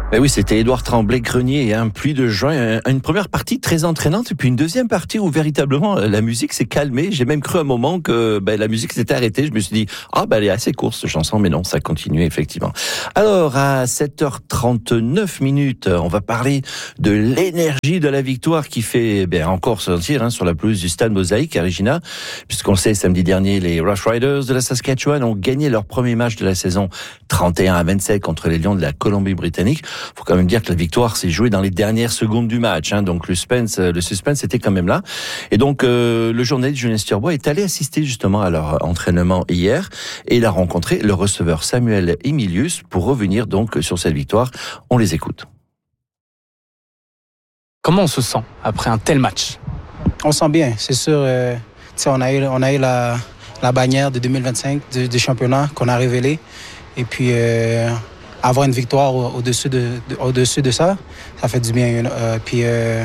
Ben oui, c'était Édouard Tremblay-Grenier et un pluie de juin. Une première partie très entraînante et puis une deuxième partie où véritablement la musique s'est calmée. J'ai même cru à un moment que la musique s'était arrêtée. Je me suis dit, elle est assez courte cette chanson, mais non, ça continue effectivement. Alors, à 7h39, on va parler de l'énergie de la victoire qui fait encore sentir sur la pelouse du Stade Mosaïque à Regina, puisqu'on le sait, samedi dernier, les Rough Riders de la Saskatchewan ont gagné leur premier match de la saison 31-27 contre les Lions de la Colombie-Britannique. Faut quand même dire que la victoire s'est jouée dans les dernières secondes du match, donc le suspense était quand même là. Et donc le journaliste Julien Sturbois est allé assister justement à leur entraînement hier et il a rencontré le receveur Samuel Emilius pour revenir donc sur cette victoire. On les écoute. Comment on se sent après un tel match ? On sent bien, c'est sûr. On a eu la bannière de 2025 du championnat qu'on a révélée. Et puis avoir une victoire au-dessus de ça, ça fait du bien. Puis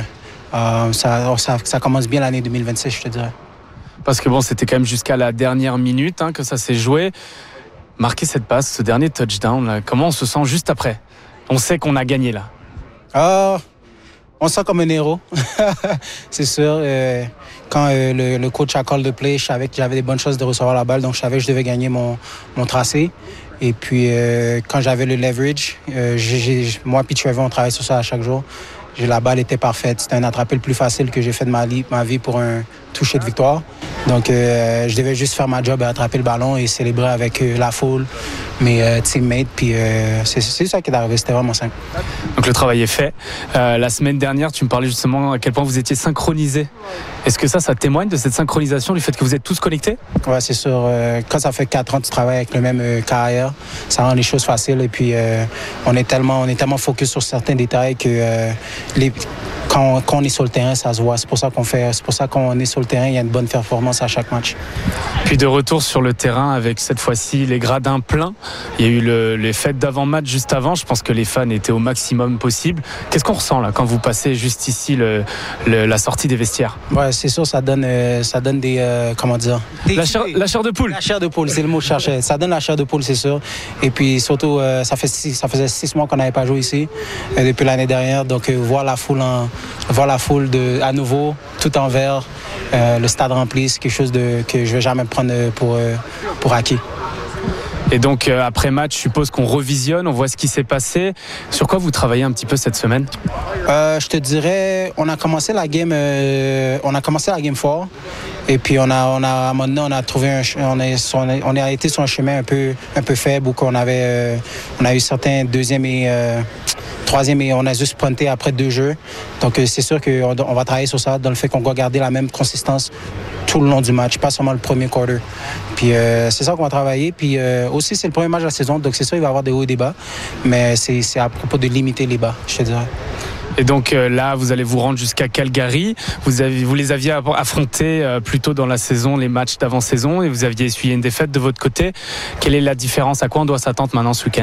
ça commence bien l'année 2026, je te dirais. Parce que c'était quand même jusqu'à la dernière minute que ça s'est joué. Marquer cette passe, ce dernier touchdown, là, comment on se sent juste après ? On sait qu'on a gagné là. On se sent comme un héros, c'est sûr. Quand le coach a call the play, je savais que j'avais des bonnes chances de recevoir la balle, donc je savais que je devais gagner mon tracé. Et puis, quand j'avais le leverage, moi et Trevor, on travaille sur ça à chaque jour. La balle était parfaite. C'était un attrapé le plus facile que j'ai fait de ma vie pour un toucher de victoire. Donc, je devais juste faire ma job et attraper le ballon et célébrer avec la foule, mes teammates. Puis, c'est ça qui est arrivé. C'était vraiment simple. Donc, le travail est fait. La semaine dernière, tu me parlais justement à quel point vous étiez synchronisés. Est-ce que ça témoigne de cette synchronisation, du fait que vous êtes tous connectés ? Oui, c'est sûr. Quand ça fait 4 ans que tu travailles avec le même carrière, ça rend les choses faciles. Et puis, on est tellement focus sur certains détails que quand on est sur le terrain, ça se voit. C'est pour ça qu'on est sur le terrain, il y a une bonne performance à chaque match. Puis de retour sur le terrain avec cette fois-ci les gradins pleins. Il y a eu les fêtes d'avant-match juste avant. Je pense que les fans étaient au maximum possible. Qu'est-ce qu'on ressent là quand vous passez juste ici la sortie des vestiaires ? Ouais, c'est sûr, ça donne des comment dire. La chair de poule. La chair de poule, c'est le mot que je cherchais. Ça donne la chair de poule, c'est sûr. Et puis surtout, ça faisait 6 mois qu'on n'avait pas joué ici depuis l'année dernière. Donc voir la foule à nouveau, tout en vert, le stade rempli, c'est quelque chose que je vais jamais prendre pour acquis. Et donc après match, je suppose qu'on revisionne, on voit ce qui s'est passé. Sur quoi vous travaillez un petit peu cette semaine ? Je te dirais, on a commencé la game fort. Et puis on a trouvé on a été sur un chemin un peu faible où on a eu certains deuxième et troisième et on a juste punté après 2 jeux. Donc c'est sûr qu'on va travailler sur ça, dans le fait qu'on doit garder la même consistance tout le long du match, pas seulement le premier quarter. Puis c'est ça qu'on va travailler. Puis aussi c'est le premier match de la saison, donc c'est sûr il va y avoir des hauts et des bas, mais c'est à propos de limiter les bas, je te dirais. Et donc là, vous allez vous rendre jusqu'à Calgary. Vous les aviez affrontés plus tôt dans la saison, les matchs d'avant-saison, et vous aviez essuyé une défaite de votre côté. Quelle est la différence ? À quoi on doit s'attendre maintenant ce week-end ?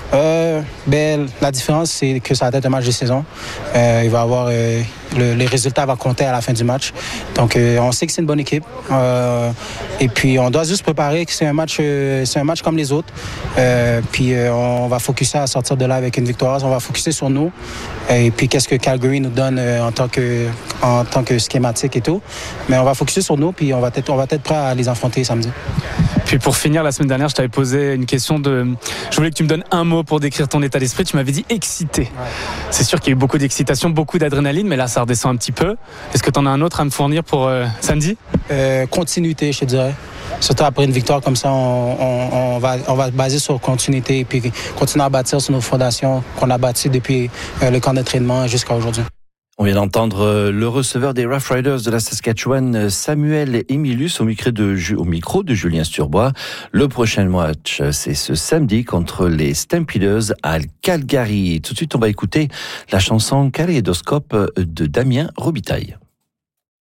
La différence, c'est que ça va être un match de saison. Il va y avoir les résultats vont compter à la fin du match. Donc, on sait que c'est une bonne équipe. Et puis, on doit juste préparer que c'est un match comme les autres. Puis, on va focuser à sortir de là avec une victoire. On va focuser sur nous. Et puis, qu'est-ce que Calgary nous donne en tant que schématique et tout. Mais on va focuser sur nous. Puis, on va être prêt à les affronter samedi. Puis pour finir, la semaine dernière, je t'avais posé une question je voulais que tu me donnes un mot pour décrire ton état d'esprit. Tu m'avais dit excité. Ouais. C'est sûr qu'il y a eu beaucoup d'excitation, beaucoup d'adrénaline, mais là, ça redescend un petit peu. Est-ce que tu en as un autre à me fournir pour samedi ? Continuité, je te dirais. Surtout après une victoire comme ça, on va baser sur continuité et puis continuer à bâtir sur nos fondations qu'on a bâties depuis le camp d'entraînement jusqu'à aujourd'hui. On vient d'entendre le receveur des Rough Riders de la Saskatchewan, Samuel Emilius, au micro de Julien Sturbois. Le prochain match, c'est ce samedi contre les Stampeders à Calgary. Tout de suite, on va écouter la chanson Kaléidoscope de Damien Robitaille.